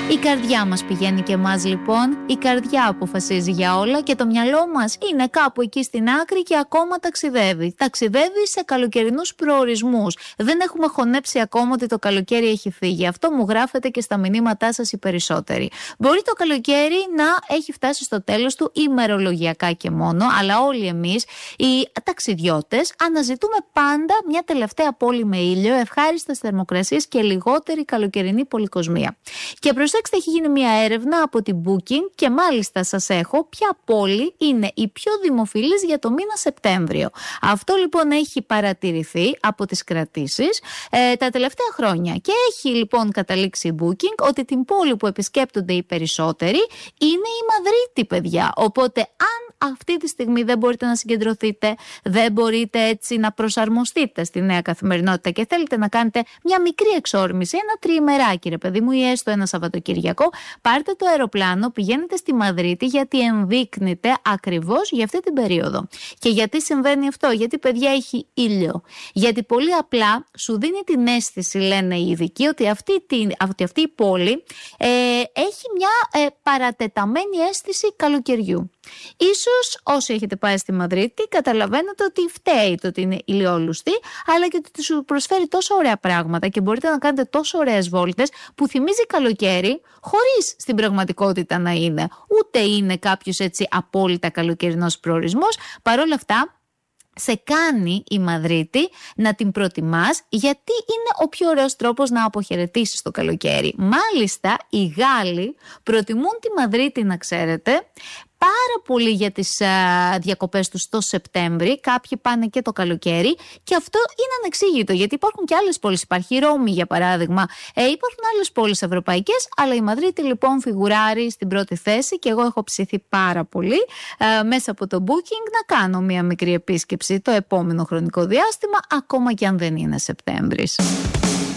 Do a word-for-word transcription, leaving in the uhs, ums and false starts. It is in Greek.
Η καρδιά μας πηγαίνει και εμάς λοιπόν, η καρδιά αποφασίζει για όλα και το μυαλό μας είναι κάπου εκεί στην άκρη και ακόμα ταξιδεύει. Ταξιδεύει σε καλοκαιρινούς προορισμούς. Δεν έχουμε χωνέψει ακόμα ότι το καλοκαίρι έχει φύγει. Αυτό μου γράφετε και στα μηνύματά σας οι περισσότεροι. Μπορεί το καλοκαίρι να έχει φτάσει στο τέλος του ημερολογιακά και μόνο, αλλά όλοι εμείς οι ταξιδιώτες αναζητούμε πάντα μια τελευταία πόλη με ήλιο, ευχάριστες θερμοκρασίες και λιγότερη καλοκαιρινή πολυκοσμία. Και προσέξτε, έχει γίνει μια έρευνα από την Booking και μάλιστα σας έχω ποια πόλη είναι η πιο δημοφιλής για το μήνα Σεπτέμβριο. Αυτό λοιπόν έχει παρατηρηθεί από τις κρατήσεις ε, τα τελευταία χρόνια και έχει λοιπόν καταλήξει η Booking ότι την πόλη που επισκέπτονται οι περισσότεροι είναι η Μαδρίτη, παιδιά. Οπότε αν αυτή τη στιγμή δεν μπορείτε να συγκεντρωθείτε, δεν μπορείτε έτσι να προσαρμοστείτε στη νέα καθημερινότητα και θέλετε να κάνετε μια μικρή εξόρμηση, ένα τριημεράκι ρε παιδί μου ή έστω ένα Σαββατοκυριακό, πάρτε το αεροπλάνο, πηγαίνετε στη Μαδρίτη γιατί ενδείκνυται ακριβώς για αυτή την περίοδο. Και γιατί συμβαίνει αυτό? Γιατί παιδιά έχει ήλιο. Γιατί πολύ απλά σου δίνει την αίσθηση, λένε οι ειδικοί, ότι αυτή, την, ότι αυτή η πόλη ε, έχει μια ε, παρατεταμένη αίσθηση καλοκαιριού. Ίσως όσοι έχετε πάει στη Μαδρίτη καταλαβαίνετε ότι φταίει το ότι είναι ηλιόλουστη, αλλά και ότι σου προσφέρει τόσο ωραία πράγματα και μπορείτε να κάνετε τόσο ωραίες βόλτες που θυμίζει καλοκαίρι χωρίς στην πραγματικότητα να είναι. Ούτε είναι κάποιος έτσι απόλυτα καλοκαιρινός προορισμός. Παρ' όλα αυτά σε κάνει η Μαδρίτη να την προτιμάς γιατί είναι ο πιο ωραίος τρόπος να αποχαιρετήσεις το καλοκαίρι. Μάλιστα οι Γάλλοι προτιμούν τη Μαδρίτη, να ξέρετε, πάρα πολύ για τις α, διακοπές τους το Σεπτέμβρη. Κάποιοι πάνε και το καλοκαίρι και αυτό είναι ανεξήγητο γιατί υπάρχουν και άλλες πόλεις. Υπάρχει η Ρώμη για παράδειγμα, ε, υπάρχουν άλλες πόλεις ευρωπαϊκές, αλλά η Μαδρίτη λοιπόν φιγουράρει στην πρώτη θέση και εγώ έχω ψηθεί πάρα πολύ α, μέσα από το Booking να κάνω μια μικρή επίσκεψη το επόμενο χρονικό διάστημα, ακόμα και αν δεν είναι Σεπτέμβρης.